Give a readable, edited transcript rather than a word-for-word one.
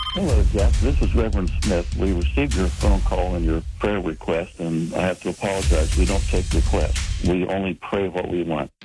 Hello, Jeff. This is Reverend Smith. We received your phone call and your prayer request, and I have to apologize. We don't take requests. We only pray what we want.